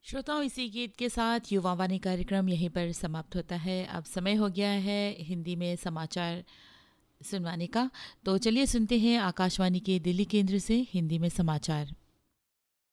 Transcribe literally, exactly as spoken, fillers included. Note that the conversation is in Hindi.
श्रोताओं, इसी गीत के साथ युवा वाणी कार्यक्रम यहीं पर समाप्त होता है। अब समय हो गया है हिंदी में समाचार सुनवाने का। तो चलिए सुनते हैं आकाशवाणी के दिल्ली केंद्र से हिंदी में समाचार।